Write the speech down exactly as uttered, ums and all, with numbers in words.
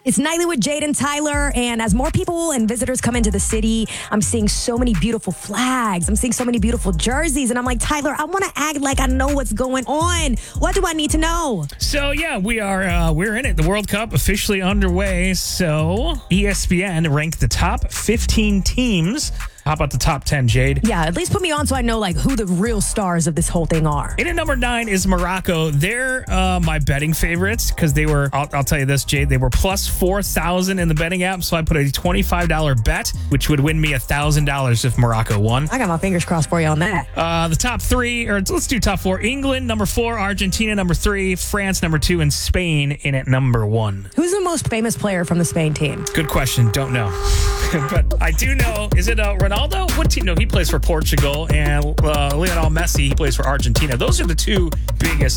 It's Nightly with Jade and Tyler, and as more people and visitors come into the city, I'm seeing so many beautiful flags. I'm seeing so many beautiful jerseys, and I'm like, Tyler, I want to act like I know what's going on. What do I need to know? So, yeah, we are, uh, we're in it. The World Cup officially underway. So, E S P N ranked the top fifteen teams. How about the top ten, Jade? Yeah, at least put me on so I know like who the real stars of this whole thing are. In at number nine is Morocco. They're uh, my betting favorites because they were, I'll, I'll tell you this, Jade, they were plus four thousand in the betting app. So I put a twenty-five dollars bet, which would win me one thousand dollars if Morocco won. I got my fingers crossed for you on that. Uh, the top three, or let's do top four. England, number four. Argentina, number three. France, number two. And Spain in at number one. Who's the most famous player from the Spain team? Good question. Don't know. But I do know, is it uh, Ronaldo? What team? No, he plays for Portugal. And uh, Lionel Messi, he plays for Argentina. Those are the two biggest